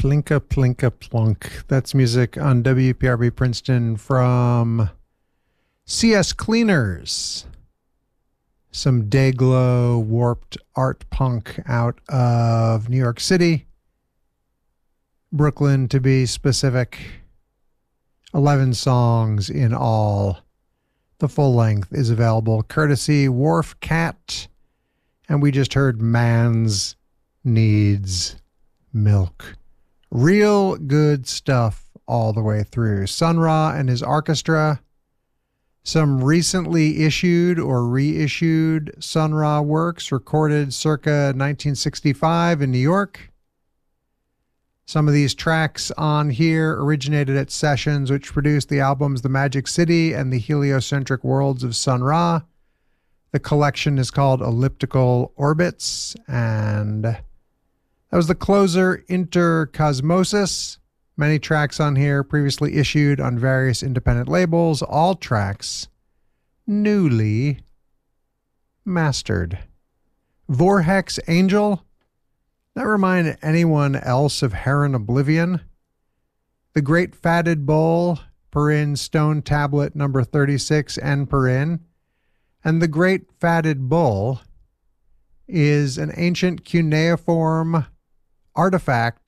Plinka Plinka Plunk. That's music on WPRB Princeton from CS Cleaners. Some Dayglow warped art punk out of New York City. Brooklyn, to be specific. 11 songs in all. The full length is available courtesy Wharf Cat. And we just heard Man's Needs Milk. Real good stuff all the way through. Sun Ra and his orchestra. Some recently issued or reissued Sun Ra works recorded circa 1965 in New York. Some of these tracks on here originated at sessions which produced the albums The Magic City and The Heliocentric Worlds of Sun Ra. The collection is called Elliptical Orbits, and that was the closer, Intercosmosis. Many tracks on here previously issued on various independent labels. All tracks newly mastered. Vorhex Angel. That remind anyone else of Heron Oblivion? The Great Fatted Bull, Perin Stone Tablet number 36, and Perin. And the Great Fatted Bull is an ancient cuneiform artifact